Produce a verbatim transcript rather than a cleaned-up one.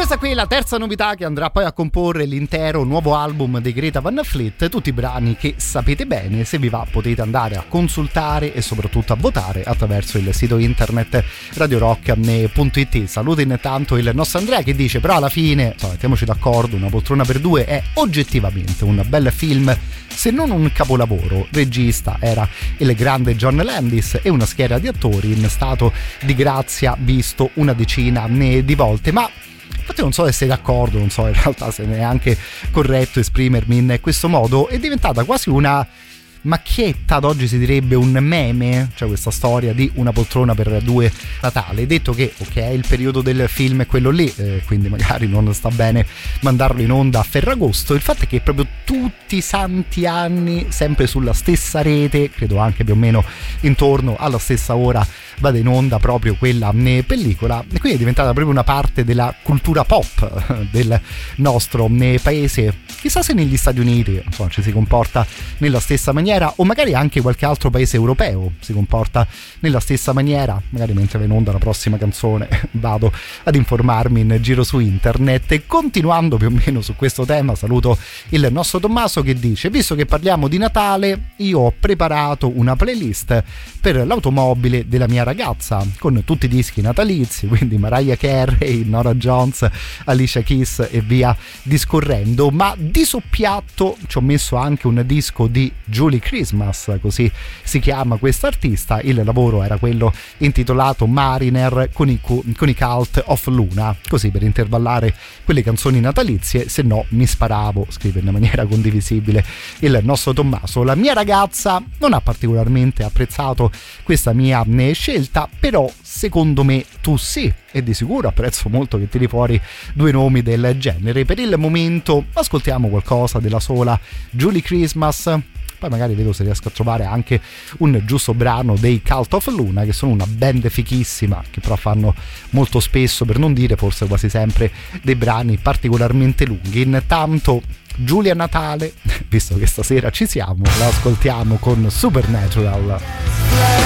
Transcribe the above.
Questa qui è la terza novità che andrà poi a comporre l'intero nuovo album dei Greta Van Fleet, tutti i brani che sapete bene, se vi va potete andare a consultare e soprattutto a votare attraverso il sito internet radio rock punto it. Saluto intanto il nostro Andrea che dice però alla fine, insomma, mettiamoci d'accordo, Una poltrona per due è oggettivamente un bel film, se non un capolavoro. Regista era il grande John Landis e una schiera di attori in stato di grazia visto una decina di volte, ma infatti non so se sei d'accordo, non so in realtà se è anche corretto esprimermi in questo modo, è diventata quasi una macchietta, ad oggi si direbbe un meme, cioè questa storia di Una poltrona per due Natale. Detto che ok, il periodo del film è quello lì, eh, quindi magari non sta bene mandarlo in onda a Ferragosto, il fatto è che proprio tutti i santi anni, sempre sulla stessa rete, credo anche più o meno intorno alla stessa ora, vada in onda proprio quella pellicola, e quindi è diventata proprio una parte della cultura pop del nostro paese. Chissà se negli Stati Uniti, insomma, ci si comporta nella stessa maniera, o magari anche qualche altro paese europeo si comporta nella stessa maniera. Magari mentre va in onda la prossima canzone vado ad informarmi in giro su internet. E continuando più o meno su questo tema, saluto il nostro Tommaso che dice: visto che parliamo di Natale, io ho preparato una playlist per l'automobile della mia ragazza con tutti i dischi natalizi, quindi Mariah Carey, Norah Jones, Alicia Keys e via discorrendo, ma di soppiatto ci ho messo anche un disco di Julie Christmas, così si chiama questa artista. Il lavoro era quello intitolato Mariner con i, con i Cult of Luna, così per intervallare quelle canzoni natalizie, se no mi sparavo, scrive in maniera condivisibile il nostro Tommaso. La mia ragazza non ha particolarmente apprezzato questa mia scelta, però secondo me tu sì, e di sicuro apprezzo molto che tiri fuori due nomi del genere. Per il momento ascoltiamo qualcosa della sola Julie Christmas, poi magari vedo se riesco a trovare anche un giusto brano dei Cult of Luna, che sono una band fichissima, che però fanno molto spesso, per non dire forse quasi sempre, dei brani particolarmente lunghi. Intanto Giulia Natale, visto che stasera ci siamo, la ascoltiamo con Supernatural.